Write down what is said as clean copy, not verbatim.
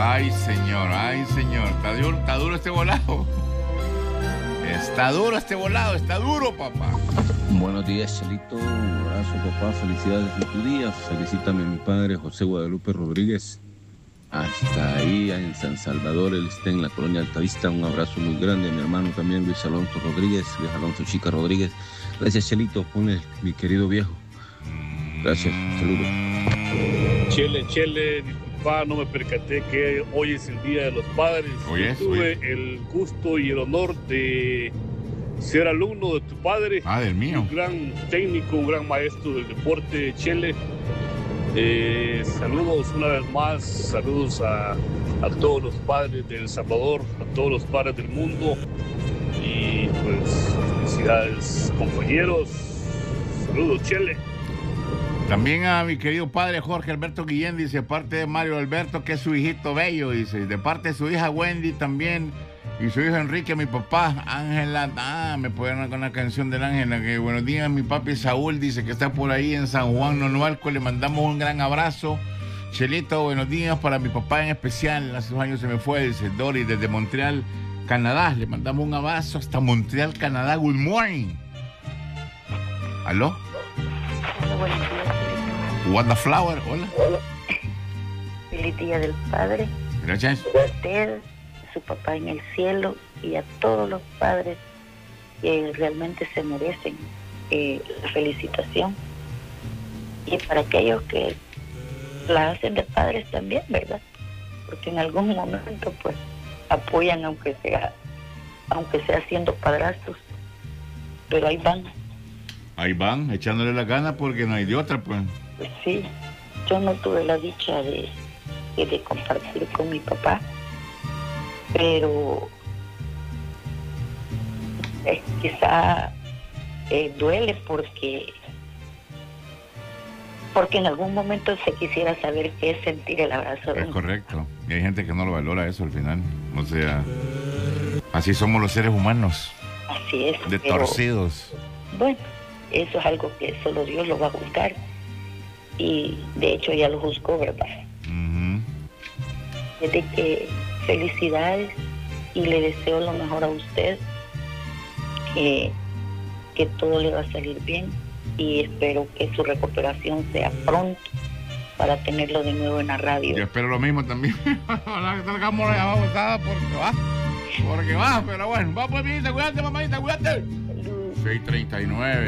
Ay, señor. Está duro este volado. Está duro, papá. Buenos días, Chelito. Un abrazo, papá. Felicidades en tu día. Felicítame a mi padre, José Guadalupe Rodríguez. Hasta ahí, en San Salvador. Él está en la colonia Altavista. Un abrazo muy grande. A mi hermano también, Luis Alonso Rodríguez. Luis Alonso Chica Rodríguez. Gracias, Chelito. Pone mi querido viejo. Gracias. Saludos. Chele, disculpa, no me percaté que hoy es el Día de los Padres. Tuve el gusto y el honor de ser alumno de tu padre. Del mío. Un gran técnico, un gran maestro del deporte, Chele. Saludos una vez más, saludos a todos los padres de El Salvador, a todos los padres del mundo. Y pues felicidades, compañeros. Saludos, Chele. También a mi querido padre Jorge Alberto Guillén, dice, parte de Mario Alberto, que es su hijito bello, dice, de parte de su hija Wendy también, y su hijo Enrique, mi papá, Ángela, me pusieron una canción de Ángela, que buenos días, mi papi Saúl, dice que está por ahí en San Juan Nonualco, le mandamos un gran abrazo. Chelito, buenos días para mi papá en especial, hace 2 años se me fue, dice Doris, desde Montreal, Canadá, le mandamos un abrazo hasta Montreal, Canadá, good morning. ¿Aló? Hola, buenos días. What the flower, hola. Feliz Día del Padre. Gracias. A usted, a su papá en el cielo y a todos los padres que realmente se merecen la felicitación. Y para aquellos que la hacen de padres también, ¿verdad? Porque en algún momento pues apoyan aunque sea siendo padrastros. Pero ahí van, echándole la gana porque no hay de otra, pues. Pues sí, yo no tuve la dicha de compartir con mi papá, pero quizá duele porque en algún momento se quisiera saber qué es sentir el abrazo de Es correcto, y hay gente que no lo valora eso al final, o sea, así somos los seres humanos. Así es. De torcidos. Bueno, eso es algo que solo Dios lo va a juzgar. Y de hecho ya lo juzgó, ¿verdad? Uh-huh. Desde que felicidades y le deseo lo mejor a usted, que todo le va a salir bien y espero que su recuperación sea pronto para tenerlo de nuevo en la radio. Yo espero lo mismo también. Ojalá que salgamos la llamada porque va, pero bueno, va pues, cuídate, mamadita, cuídate. 6:39.